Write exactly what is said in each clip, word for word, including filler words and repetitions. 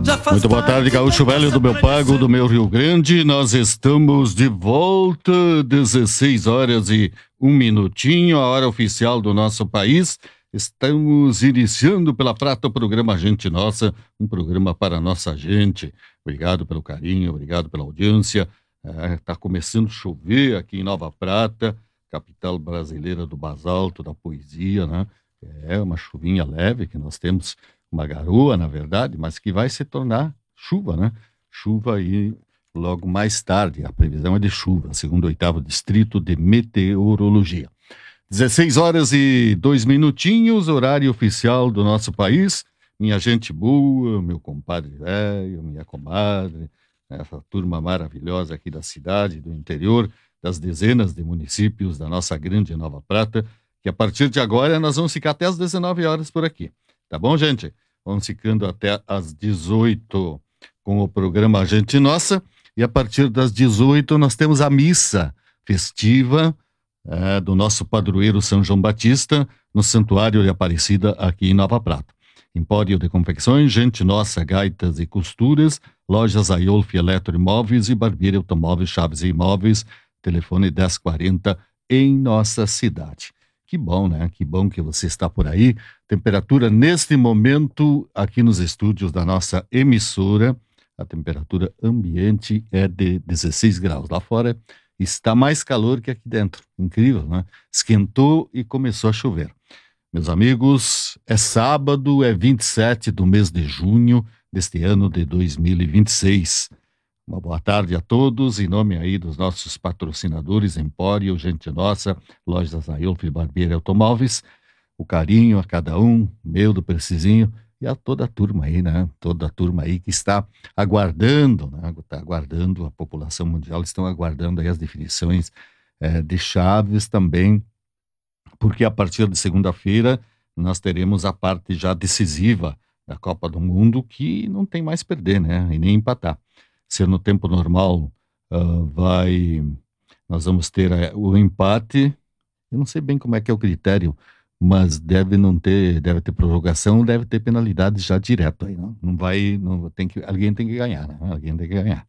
Muito boa tarde, gaúcho velho do meu pago, do meu Rio Grande. Nós estamos de volta, dezesseis horas e um minutinho, a hora oficial do nosso país. Estamos iniciando pela Prata o programa Gente Nossa, um programa para a nossa gente. Obrigado pelo carinho, obrigado pela audiência. Está é, começando a chover aqui em Nova Prata, capital brasileira do basalto, da poesia, né? É uma chuvinha leve que nós temos, uma garoa, na verdade, mas que vai se tornar chuva, né? Chuva aí logo mais tarde. A previsão é de chuva, segundo o oitavo Distrito de Meteorologia. dezesseis horas e dois minutinhos, horário oficial do nosso país. Minha gente boa, meu compadre velho, minha comadre, essa turma maravilhosa aqui da cidade, do interior, das dezenas de municípios da nossa grande Nova Prata, que a partir de agora nós vamos ficar até às dezenove horas por aqui. Tá bom, gente? Vamos ficando até às dezoito com o programa Gente Nossa, e a partir das dezoito nós temos a missa festiva é, do nosso padroeiro São João Batista, no Santuário de Aparecida, aqui em Nova Prata. Empório de confecções, Gente Nossa, gaitas e costuras, lojas Aiolf Eletroimóveis e Barbeiro Automóveis, Chaves e Imóveis, telefone dez quarenta em nossa cidade. Que bom, né? Que bom que você está por aí. Temperatura neste momento aqui nos estúdios da nossa emissora, a temperatura ambiente é de dezesseis graus. Lá fora está mais calor que aqui dentro. Incrível, né? Esquentou e começou a chover. Meus amigos, é sábado, é vinte e sete do mês de junho deste ano de dois mil e vinte e seis. Uma boa tarde a todos, em nome aí dos nossos patrocinadores, Empório, Gente Nossa, Lojas Aiolf, Barbeiro Automóveis, o carinho a cada um, meu do Precisinho, e a toda a turma aí, né? Toda a turma aí que está aguardando, né? Está aguardando, a população mundial estão aguardando aí as definições é, de chaves também, porque a partir de segunda-feira nós teremos a parte já decisiva da Copa do Mundo, que não tem mais perder, né? E nem empatar. Se no tempo normal uh, vai, nós vamos ter uh, o empate, eu não sei bem como é que é o critério, mas deve não ter, deve ter prorrogação, deve ter penalidade já direto aí, não, não vai, não tem que, alguém tem que ganhar, né? Alguém tem que ganhar,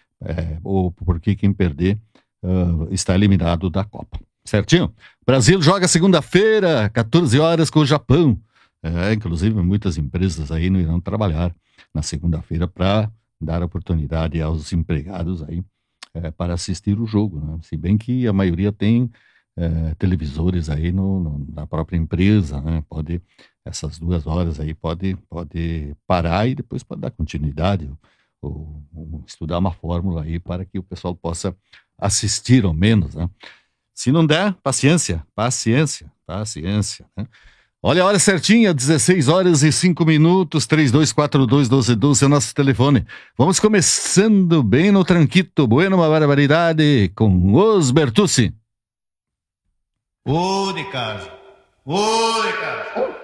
é, ou porque quem perder uh, está eliminado da Copa, certinho? Brasil joga segunda-feira, quatorze horas com o Japão, é, inclusive muitas empresas aí não irão trabalhar na segunda-feira para dar oportunidade aos empregados aí é, para assistir o jogo, né? Se bem que a maioria tem é, televisores aí no, no, na própria empresa, né? Pode, essas duas horas aí pode, pode parar e depois pode dar continuidade ou, ou estudar uma fórmula aí para que o pessoal possa assistir ao menos, né? Se não der, paciência, paciência, paciência, né? Olha a hora certinha, dezesseis horas e cinco minutos, trinta e dois, quarenta e dois, doze, doze é o nosso telefone. Vamos começando bem no tranquito, bueno, uma barbaridade, com os Bertucci. Ô de casa, ô de casa.